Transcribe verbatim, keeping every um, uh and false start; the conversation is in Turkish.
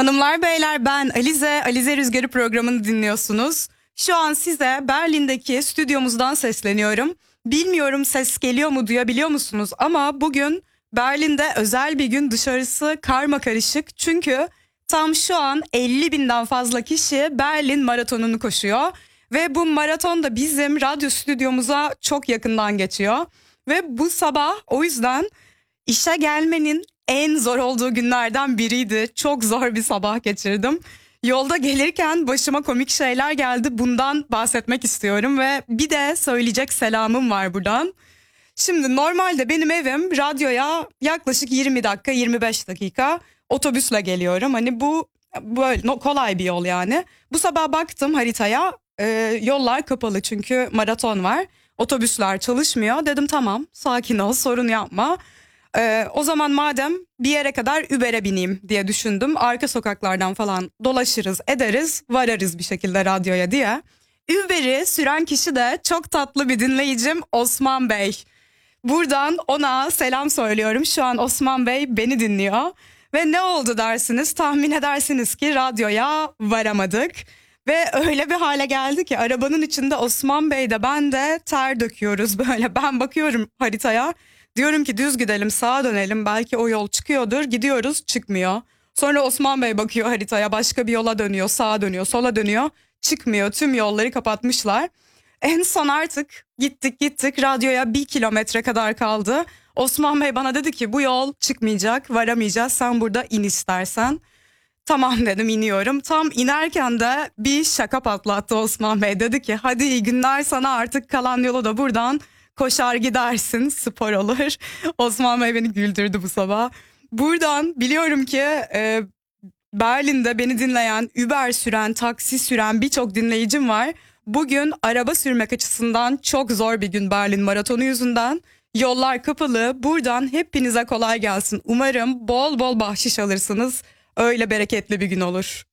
Hanımlar beyler, ben Alize, Alize Rüzgarı programını dinliyorsunuz. Şu an size Berlin'deki stüdyomuzdan sesleniyorum. Bilmiyorum ses geliyor mu, duyabiliyor musunuz, ama bugün Berlin'de özel bir gün, dışarısı karma karışık. Çünkü tam şu an elli binden fazla kişi Berlin maratonunu koşuyor. Ve bu maraton da bizim radyo stüdyomuza çok yakından geçiyor. Ve bu sabah o yüzden işe gelmenin en zor olduğu günlerden biriydi. Çok zor bir sabah geçirdim. Yolda gelirken başıma komik şeyler geldi. Bundan bahsetmek istiyorum ve bir de söyleyecek selamım var buradan. Şimdi normalde benim evim radyoya yaklaşık yirmi dakika yirmi beş dakika otobüsle geliyorum. Hani bu böyle kolay bir yol yani. Bu sabah baktım haritaya, e, yollar kapalı çünkü maraton var. Otobüsler çalışmıyor. Dedim tamam, sakin ol, sorun yapma. Ee, o zaman madem bir yere kadar Uber'e bineyim diye düşündüm. Arka sokaklardan falan dolaşırız, ederiz, vararız bir şekilde radyoya diye. Uber'i süren kişi de çok tatlı bir dinleyicim, Osman Bey. Buradan ona selam söylüyorum. Şu an Osman Bey beni dinliyor. Ve ne oldu dersiniz? Tahmin edersiniz ki radyoya varamadık. Ve öyle bir hale geldi ki arabanın içinde Osman Bey de ben de ter döküyoruz böyle. Ben bakıyorum haritaya. Diyorum ki düz gidelim, sağa dönelim, belki o yol çıkıyordur. Gidiyoruz, çıkmıyor. Sonra Osman Bey bakıyor haritaya, başka bir yola dönüyor, sağa dönüyor, sola dönüyor, çıkmıyor. Tüm yolları kapatmışlar. En son artık gittik gittik radyoya bir kilometre kadar kaldı. Osman Bey bana dedi ki bu yol çıkmayacak, varamayacağız, sen burada in istersen. Tamam dedim, iniyorum. Tam inerken de bir şaka patlattı Osman Bey. Dedi ki hadi iyi günler sana, artık kalan yolu da buradan koşar gidersin, spor olur. Osman Bey beni güldürdü bu sabah. Buradan biliyorum ki e, Berlin'de beni dinleyen, Uber süren, taksi süren birçok dinleyicim var. Bugün araba sürmek açısından çok zor bir gün Berlin maratonu yüzünden. Yollar kapalı. Buradan hepinize kolay gelsin. Umarım bol bol bahşiş alırsınız. Öyle bereketli bir gün olur.